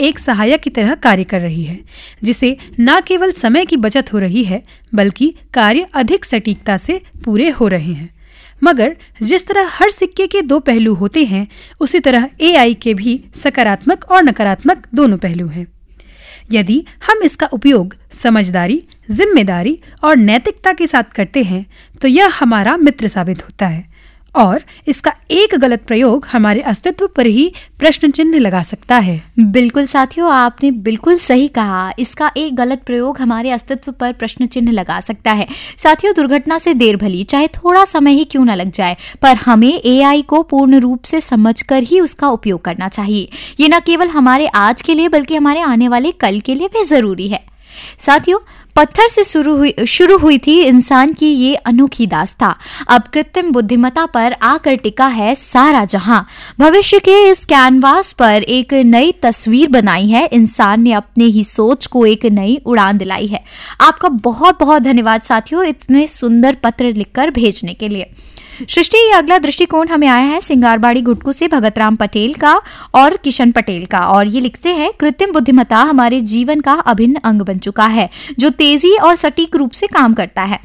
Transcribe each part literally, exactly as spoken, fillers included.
एक सहायक की तरह कार्य कर रही है, जिसे न केवल समय की बचत हो रही है बल्कि कार्य अधिक सटीकता से पूरे हो रहे हैं। मगर जिस तरह हर सिक्के के दो पहलू होते हैं, उसी तरह एआई के भी सकारात्मक और नकारात्मक दोनों पहलू हैं। यदि हम इसका उपयोग समझदारी, जिम्मेदारी और नैतिकता के साथ करते हैं तो यह हमारा मित्र साबित होता है, और इसका एक गलत प्रयोग हमारे अस्तित्व पर ही प्रश्न चिन्ह लगा सकता है। बिल्कुल साथियों, आपने बिल्कुल सही कहा। इसका एक गलत प्रयोग हमारे अस्तित्व पर प्रश्न चिन्ह लगा सकता है। साथियों, दुर्घटना से देर भली, चाहे थोड़ा समय ही क्यों न लग जाए, पर हमें एआई को पूर्ण रूप से समझकर ही उसका उपयोग करना चाहिए। ये न केवल हमारे आज के लिए बल्कि हमारे आने वाले कल के लिए भी जरूरी है। साथियों, पत्थर से शुरू हुई शुरू हुई थी इंसान की ये अनोखी दास्तां, अब कृत्रिम बुद्धिमत्ता पर आकर टिका है सारा जहां। भविष्य के इस कैनवास पर एक नई तस्वीर बनाई है इंसान ने, अपने ही सोच को एक नई उड़ान दिलाई है। आपका बहुत बहुत धन्यवाद साथियों, इतने सुंदर पत्र लिखकर भेजने के लिए। सृष्टि, ये अगला दृष्टिकोण हमें आया है सिंगारबाड़ी गुटकू से भगत राम पटेल का और किशन पटेल का, और ये लिखते हैं, कृत्रिम बुद्धिमत्ता हमारे जीवन का अभिन्न अंग बन चुका है, जो तेजी और सटीक रूप से काम करता है।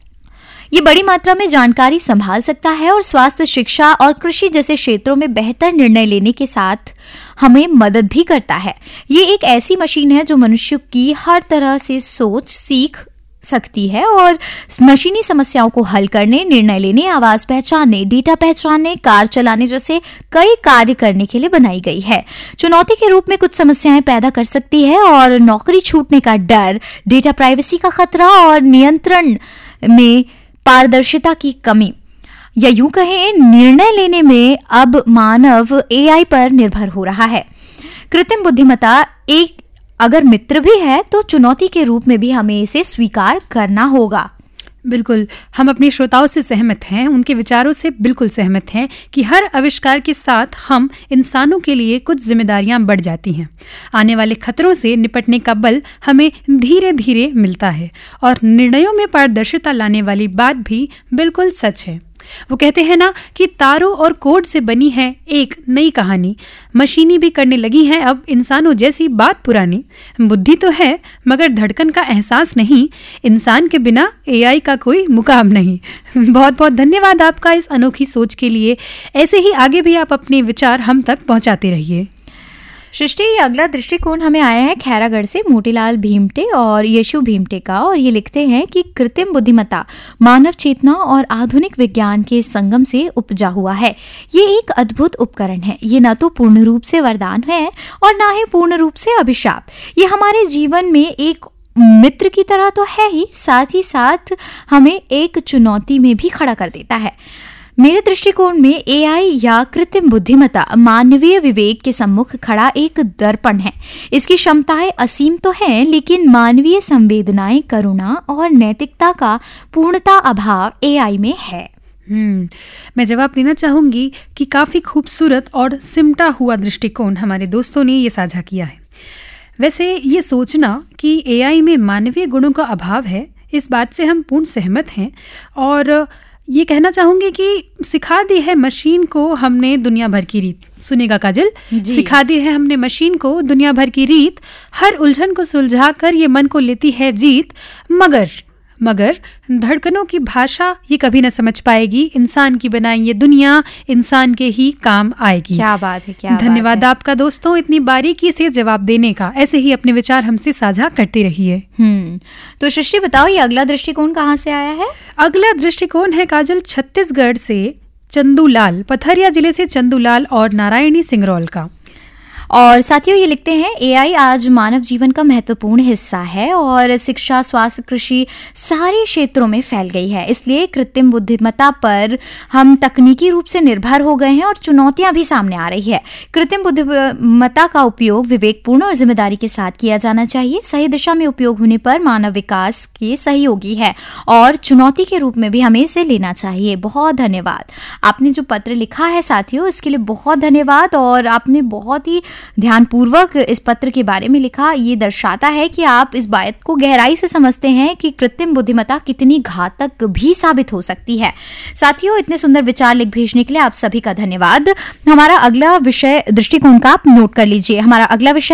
ये बड़ी मात्रा में जानकारी संभाल सकता है और स्वास्थ्य, शिक्षा और कृषि जैसे क्षेत्रों में बेहतर निर्णय लेने के साथ हमें मदद भी करता है। ये एक ऐसी मशीन है जो मनुष्य की हर तरह से सोच सीख सकती है और मशीनी समस्याओं को हल करने, निर्णय लेने, आवाज पहचानने, डेटा पहचानने, कार चलाने जैसे कई कार्य करने के लिए बनाई गई है। चुनौती के रूप में कुछ समस्याएं पैदा कर सकती है और नौकरी छूटने का डर, डेटा प्राइवेसी का खतरा और नियंत्रण में पारदर्शिता की कमी, या यूं कहें निर्णय लेने में अब मानव एआई पर निर्भर हो रहा है। कृत्रिम बुद्धिमत्ता एक अगर मित्र भी है तो चुनौती के रूप में भी हमें इसे स्वीकार करना होगा। बिल्कुल, हम अपने श्रोताओं से सहमत हैं, उनके विचारों से बिल्कुल सहमत हैं कि हर आविष्कार के साथ हम इंसानों के लिए कुछ जिम्मेदारियां बढ़ जाती हैं। आने वाले खतरों से निपटने का बल हमें धीरे धीरे मिलता है, और निर्णयों में पारदर्शिता लाने वाली बात भी बिल्कुल सच है। वो कहते हैं ना कि तारों और कोड से बनी है एक नई कहानी, मशीनी भी करने लगी है अब इंसानों जैसी बात पुरानी। बुद्धि तो है मगर धड़कन का एहसास नहीं, इंसान के बिना एआई का कोई मुकाम नहीं। बहुत बहुत धन्यवाद आपका इस अनोखी सोच के लिए। ऐसे ही आगे भी आप अपने विचार हम तक पहुंचाते रहिए। सृष्टि, ये अगला दृष्टिकोण हमें आया है खैरागढ़ से मोतीलाल भीमटे और यशु भीमटे का, और ये लिखते हैं कि कृत्रिम बुद्धिमत्ता मानव चेतना और आधुनिक विज्ञान के संगम से उपजा हुआ है। ये एक अद्भुत उपकरण है। ये न तो पूर्ण रूप से वरदान है और न ही पूर्ण रूप से अभिशाप। ये हमारे जीवन में एक मित्र की तरह तो है ही, साथ ही साथ हमें एक चुनौती में भी खड़ा कर देता है। मेरे दृष्टिकोण में एआई या कृत्रिम बुद्धिमत्ता मानवीय विवेक के सम्मुख खड़ा एक दर्पण है। इसकी क्षमताएं असीम तो हैं, लेकिन मानवीय संवेदनाएं, करुणा और नैतिकता का पूर्णता अभाव एआई में है। हम्म मैं जवाब देना चाहूंगी कि काफी खूबसूरत और सिमटा हुआ दृष्टिकोण हमारे दोस्तों ने ये साझा किया है। वैसे ये सोचना कि एआई में मानवीय गुणों का अभाव है, इस बात से हम पूर्ण सहमत हैं, और ये कहना चाहूंगी कि सिखा दी है मशीन को हमने दुनिया भर की रीत। सुनेगा काजल, सिखा दी है हमने मशीन को दुनिया भर की रीत, हर उलझन को सुलझा कर ये मन को लेती है जीत, मगर मगर धड़कनों की भाषा ये कभी न समझ पाएगी। इंसान की बनाई ये दुनिया इंसान के ही काम आएगी। क्या बात है, क्या धन्यवाद आपका दोस्तों इतनी बारीकी से जवाब देने का। ऐसे ही अपने विचार हमसे साझा करते रहिए। हम्म तो सृष्टि, बताओ ये अगला दृष्टिकोण कहाँ से आया है? अगला दृष्टिकोण है काजल छत्तीसगढ़ से चंदूलाल, पथरिया जिले से चंदूलाल और नारायणी सिंगरौल का। और साथियों, ये लिखते हैं, एआई आज मानव जीवन का महत्वपूर्ण हिस्सा है और शिक्षा, स्वास्थ्य, कृषि सारे क्षेत्रों में फैल गई है। इसलिए कृत्रिम बुद्धिमत्ता पर हम तकनीकी रूप से निर्भर हो गए हैं और चुनौतियां भी सामने आ रही है। कृत्रिम बुद्धिमत्ता का उपयोग विवेकपूर्ण और जिम्मेदारी के साथ किया जाना चाहिए। सही दिशा में उपयोग होने पर मानव विकास के सहयोगी है और चुनौती के रूप में भी हमें इसे लेना चाहिए। बहुत धन्यवाद। आपने जो पत्र लिखा है साथियों, इसके लिए बहुत धन्यवाद, और आपने बहुत ही ध्यानपूर्वक इस पत्र के बारे में लिखा। ये दर्शाता है कि आप इस बात को गहराई से समझते हैं कि कृत्रिम बुद्धिमत्ता कितनी घातक भी साबित हो सकती है। साथियों, इतने सुंदर विचार लिख भेजने के लिए आप सभी का धन्यवाद। हमारा अगला विषय दृष्टिकोण का आप नोट कर लीजिए। हमारा अगला विषय